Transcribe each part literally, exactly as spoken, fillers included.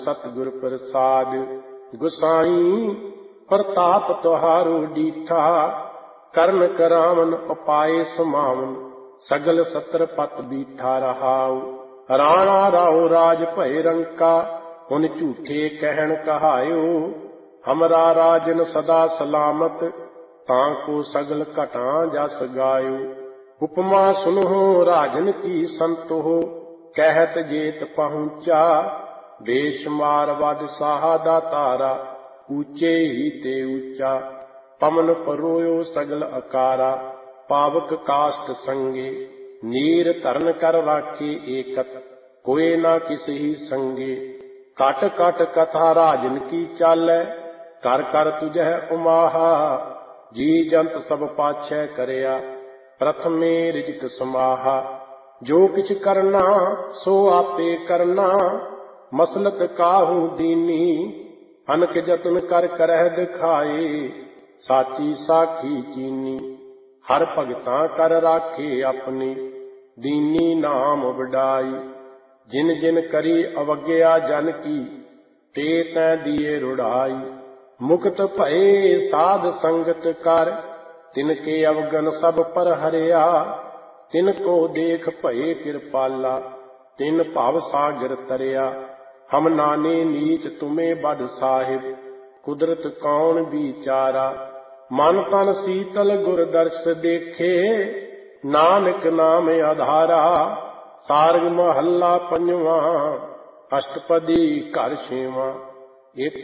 सतगुर प्रसाद। गुसाई प्रताप तुहारो डीठा, करन करावन उपाय समावन, सगल सतर पत बीठा रहाऊ। राणा राव राज भय रंका, उन झूठे कहन कहायो। हमरा राजन सदा सलामत, ताको सगल घटा जस गायो। उपमा सुनहो राजन की संतो, कहत जेत पहुंचा। बेशुमार बादशाह दा तारा, ऊंचे ही ते ऊंचा। पवन परोयो सगल अकारा, पावक काष्ट संगे। नीर धरन कर राखे एकत, कोई ना किसी ही संगे। कट कट कथा राजन की चालै, कर कर तुझह उमाहा। जी जंत सब पाछै करया, प्रथमे रिजक समाहा। जो किछ करना सो आपे करना, मसलत काहू दीनी। अनक जतन कर करह दिखाए, साची साखी चीनी। हर भगतां कर राखे अपने, दीनी नाम वडाई। जिन जिन करी अवज्ञा जन की, ते तै दिए रुड़ाई। मुक्त भये साध संगत कर, तिनके अवगन सब पर हरिया। तिनको देख भये कृपाला, तिन भव सागर तरया। हम नाने नीच तुम्हें बद साहिब, कुदरत कौन विचारा। मन तन शीतल गुर दर्श देखे, नानक नाम आधारा। सारग महला पंजवा, अष्टपदी घर छेवा। एक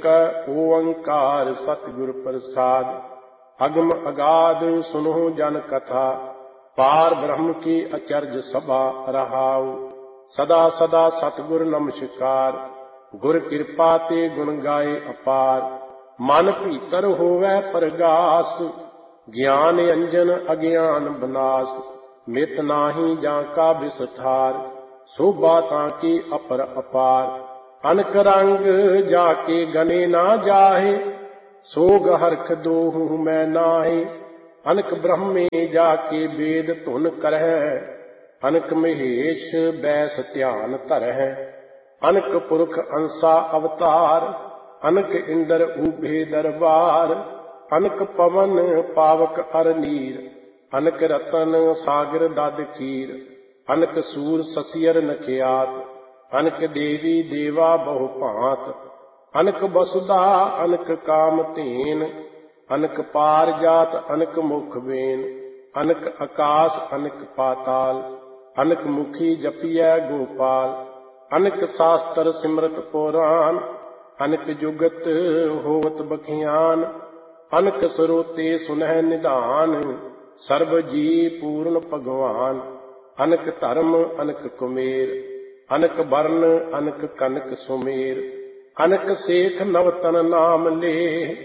ओंकार सतगुर प्रसाद। अगम अगाध सुनो जन कथा, पार ब्रह्म की अचरज सभा रहाऊ। सदा सदा सतगुर नमस्कार, गुर कृपा ते गुण गाए अपार। मन भीतर होवै प्रगास, ज्ञान अंजन अज्ञान बनास। मित नाही जाका विस्तार, शोभा ताकी अपर अपार। अनक रंग जाके गने ना जाहे, सोग हरख दोहू मैं नाहे। अनक ब्रह्मे जाके वेद धुन करह, अनक महेश बैस ध्यान धरह। अनक पुरख अंसा अवतार, अनक इंद्र ऊभे दरबार। अनक पवन पावक अर नीर, अनक रतन सागर दद खीर। अनक सूर ससियर नखियात, अनक देवी देवा बहु भांत। अनक वसुधा अनक कामधेन, अनक पार जात अनक मुख बेन। अनक आकाश अनक पाताल, अनक मुखी जपिय गोपाल। अनक शास्त्र सिमरत पुराण, अनक जुगत होवत बखियान। अनक सरोते सुनह निधान, सर्व जी पूर्ण भगवान। अनक धर्म अनक कुमेर, अनक वर्ण अनक कनक सुमेर। अनक सेठ नवतन नाम ले,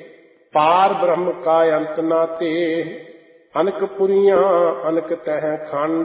पार ब्रह्म का अंत ना ते। अनक पुरियां अनक तह खंड,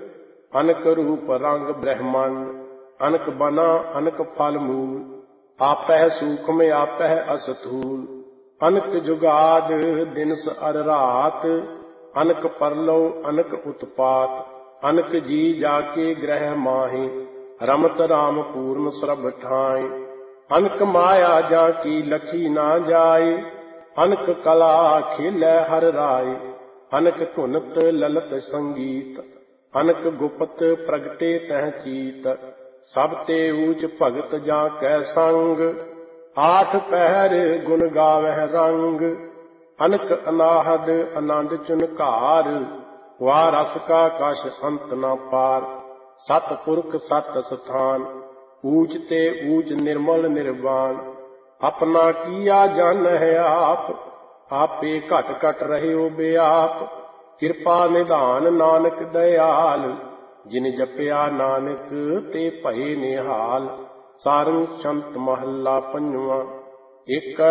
अनक रूप रंग ब्रह्मांड। अनक बना अनक फल मूल, आपह सूक्ष्म आपह अस्थूल। अनक जुगाद दिनस अर रात, अनक परलो अनक उत्पात। अनक जी जाके ग्रह माहे, रमत राम पूर्ण सरब ठाए। अनक माया जाकी लखी ना जाए, अनक कला खेलै हर राय। अनक धुनत ललत संगीत, अनक गुप्त प्रगटे तह चीत। सब ते ऊच भगत जा कै संग, आठ पहर गुण गावह रंग। अनक अनाहद आनंद चुनकार, वा रस का कश अंत न पार। सत पुरख सत स्थान, ऊच ते ऊच निर्मल निर्वाण। अपना किया जान है आप, आपे घट घट रहे हो बेआप। कृपा निधान नानक दयाल, जिन जपया नानक ते भये निहाल। सारंग संत महला पंजवा। एक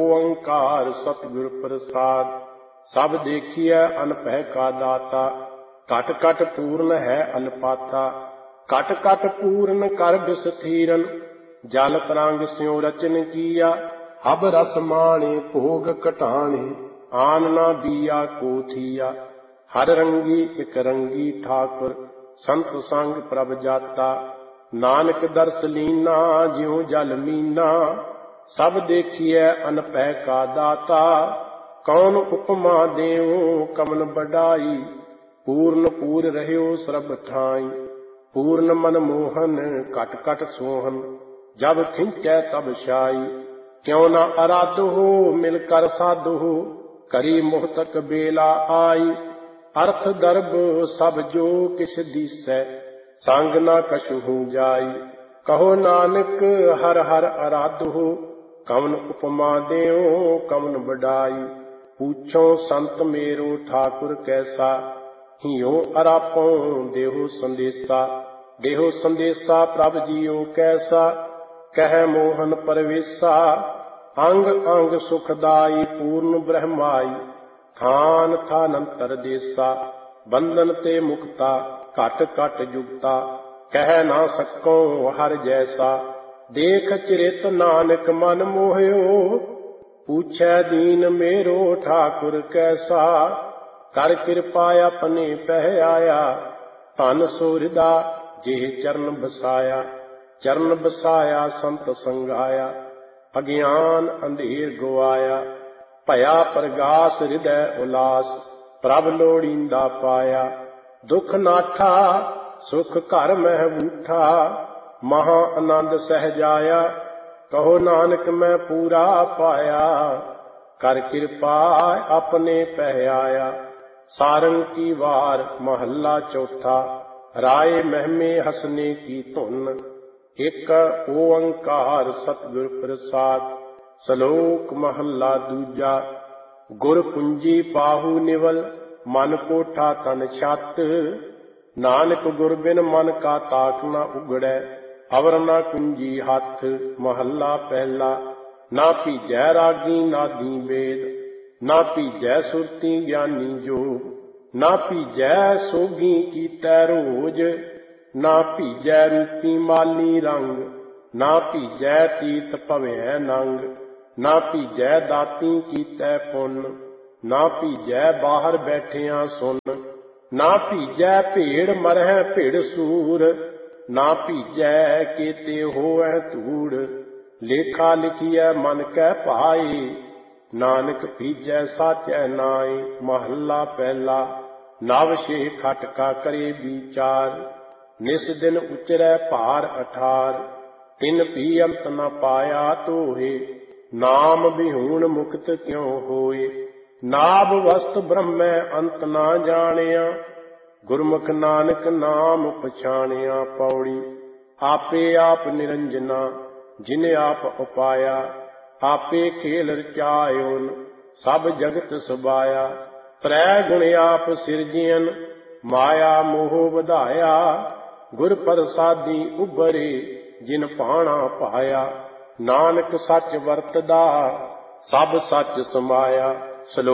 ओंकार सतगुर प्रसाद। सब देखिए अनपह का दाता, घट घट पूर्ण है अनपाता। घट घट पूर्ण कर विस्थिरन, जल तरंग स्यों रचन किया। हब रस माणे भोग कटाणे, आन ना बिया को थिया। हर रंगी एक रंगी ठाकुर, संत संग प्रभ जाता। ਨਾਨਕ ਦਰਸ ਲੀਨਾ ਜਿਉ ਜਲ ਮੀਨਾ, ਸਭ ਦੇਖੀਐ ਅਨਪੈ ਕਾ ਦਾਤਾ। ਕੌਣ ਉਪਮਾ ਦੇਉ ਕਮਨ ਬਡਾਈ, ਪੂਰਨ ਪੂਰ ਰਹਿਓ ਸਰਬ ਠਾਈ। ਪੂਰਨ ਮਨ ਮੋਹਨ ਘਟ ਘਟ ਸੋਹਨ, ਜਬ ਖਿੰਚੈ ਤਬ ਛਾਈ। ਕਿਉ ਨਾ ਅਰਾਧੋ ਮਿਲ ਕਰ ਸਾਧੋ, ਕਰੀ ਮੁਹਤਕ ਬੇਲਾ ਆਈ। ਅਰਥ ਦਰਬ ਸਭ ਜੋ ਕਿਛ ਦੀਸੈ, ਸੰਗ ਨਾ ਕਛੁ ਜਾਈ। ਕਹੋ ਨਾਨਕ ਹਰ ਹਰ ਅਰਾਧੋ, ਕਵਨ ਉਪਮਾ ਦੇਉ ਕਵਨ ਬਡਾਈ। ਪੁੱਛੋ ਸੰਤ ਮੇਰੋ ਠਾਕੁਰ ਕੈਸਾ, ਹਿਉ ਅਰਾਪਉ ਦੇਹੋ ਸੰਦੇਸਾ। ਦੇਹੋ ਸੰਦੇਸਾ ਪ੍ਰਭ ਜੀਉ ਕੈਸਾ, ਕਹਿ ਮੋਹਨ ਪਰਵੇਸਾ। ਅੰਗ ਅੰਗ ਸੁਖਦਾਈ ਪੂਰਨ ਬ੍ਰਹਮਾਈ, ਥਾਨ ਥਾਨੰਤਰ ਦੇਸਾ। ਬੰਧਨ ਤੇ ਮੁਕਤਾ ਘਟ ਘਟ ਜੁਗਤਾ, ਕਹਿ ਨਾ ਸਕਉ ਹਰ ਜੈਸਾ। ਦੇਖ ਚਰਿਤ ਨਾਨਕ ਮਨ ਮੋਹਿਓ, ਪੁੱਛੈ ਦੀਨ ਮੇਰੋ ਠਾਕੁਰ ਕੈਸਾ। ਕਰ ਕਿਰਪਾ ਆਪਣੇ ਪਹਿ ਆਇਆ, ਧਨ ਸੋ ਹਿਰਦਾ ਜਿਹ ਚਰਨ ਬਸਾਇਆ। ਚਰਨ ਬਸਾਇਆ ਸੰਤ ਸੰਗਾਇਆ, ਅਗਿਆਨ ਅੰਧੇਰ ਗਵਾਇਆ। ਭਇਆ ਪ੍ਰਗਾਸ ਹਿਰਦੈ ਉਲਾਸ, ਪ੍ਰਭ ਲੋੜੀਂਦਾ ਪਾਇਆ। ਦੁਖ ਨਾਠਾ ਸੁਖ ਘਰ ਮਹਿ ਬੂਠਾ, ਮਹਾ ਆਨੰਦ ਸਹਿਜਾਇਆ। ਕਹੋ ਨਾਨਕ ਮੈਂ ਪੂਰਾ ਪਾਇਆ, ਕਰ ਕਿਰਪਾ ਆਪਣੇ ਪਹਿ ਆਇਆ। ਸਾਰੰਗ ਕੀ ਵਾਰ ਮਹੱਲਾ ਚੌਥਾ, ਰਾਏ ਮਹਿਮੇ ਹਸਨੇ ਕੀ ਧੁਨ। ਇਕ ਓੰਕਾਰ ਸਤਿਗੁਰ ਪ੍ਰਸਾਦ। ਸ਼ਲੋਕ ਮਹੱਲਾ ਦੂਜਾ। ਗੁਰ ਕੁੰਜੀ ਪਾਹੂ ਨਿਵਲ, ਮਨ ਕੋਠਾ ਤਨ ਛੱਤ। ਨਾਨਕ ਗੁਰ ਬਿਨ ਮਨ ਕਾ ਤਾਕ ਨਾ ਉਗੜੈ, ਅਵਰ ਨਾ ਕੁੰਜੀ ਹੱਥ। ਮਹੱਲਾ ਪਹਿਲਾ। ਨਾ ਭੀਜੈ ਰਾਗੀ ਨਾਦੀ ਵੇਦ, ਨਾ ਭੀਜੈ ਸੁਰਤੀ ਗਿਆਨੀ ਜੋਗ। ਨਾ ਭੀਜੈ ਸੋਗੀ ਕੀਤੈ ਰੋਜ, ਨਾ ਭੀਜੈ ਰੂਪੀ ਮਾਲੀ ਰੰਗ। ਨਾ ਭੀਜੈ ਤੀਰਥ ਭਵੈ ਨੰਗ, ਨਾ ਭੀਜੈ ਦਾਤੀ ਕੀਤੈ ਪੁੰਨ। ਨਾ ਭੀਜੈ ਬਾਹਰ ਬੈਠਿਆਂ ਸੁਨ, ਨਾ ਭੀਜੈ ਭੇੜ ਮਰਹਿ ਭਿੜ ਸੂਰ। ਨਾ ਭੀਜੈ ਕੇਤੇ ਹੋਵੈ ਧੂੜ, ਲੇਖਾ ਲਿਖੀਐ ਮਨ ਕੈ ਭਾਈ। ਨਾਨਕ ਭੀਜੈ ਸਾਚੈ ਨਾਈ। ਮਹੱਲਾ ਪਹਿਲਾ। ਨਵ ਛੇ ਖਟਕਾ ਕਰੇ ਵਿਚਾਰ, ਨਿਸ ਦਿਨ ਉਚਰੈ ਭਾਰ ਅਠਾਰ। ਤਿਨ ਭੀ ਅੰਤ ਨ ਪਾਇਆ ਤੋਹੇ, ਨਾਮ ਵਿਹੂਣ ਮੁਕਤ ਕਿਉ ਹੋਏ। ਨਾਭ ਵਸਤ ਬ੍ਰਹਮੈ ਅੰਤ ਨਾ ਜਾਣਿਆ, ਗੁਰਮੁਖ ਨਾਨਕ ਨਾਮ ਪਛਾਣਿਆ। ਪੌੜੀ। ਆਪੇ ਆਪ ਨਿਰੰਜਨਾ, ਜਿਨ ਆਪ ਉਪਾਇਆ। ਆਪੇ ਖੇਲ ਰਚਾਇਓਨ, ਸਭ ਜਗਤ ਸਬਾਇਆ। ਤ੍ਰੈ ਗੁਣ ਆਪ ਸਿਰਜਿਅਨ, ਮਾਇਆ ਮੋਹ ਵਧਾਇਆ। ਗੁਰ ਪ੍ਰਸਾਦੀ ਉਬਰੇ, ਜਿਨ ਭਾਣਾ ਪਾਇਆ। ਨਾਨਕ ਸੱਚ ਵਰਤਦਾ, ਸਭ ਸੱਚ ਸਮਾਇਆ।